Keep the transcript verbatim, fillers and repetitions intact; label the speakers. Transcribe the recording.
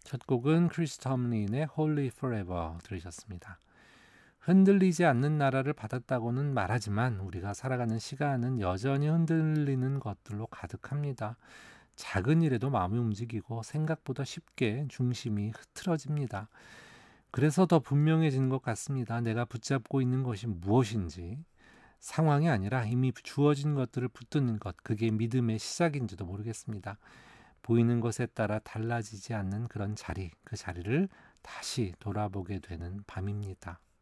Speaker 1: 첫 곡은 크리스 톰린의 Holy Forever 들으셨습니다. 흔들리지 않는 나라를 받았다고는 말하지만 우리가 살아가는 시간은 여전히 흔들리는 것들로 가득합니다. 작은 일에도 마음이 움직이고 생각보다 쉽게 중심이 흐트러집니다. 그래서 더 분명해지는 것 같습니다. 내가 붙잡고 있는 것이 무엇인지. 상황이 아니라 이미 주어진 것들을 붙드는 것, 그게 믿음의 시작인지도 모르겠습니다. 보이는 것에 따라 달라지지 않는 그런 자리, 그 자리를 다시 돌아보게 되는 밤입니다.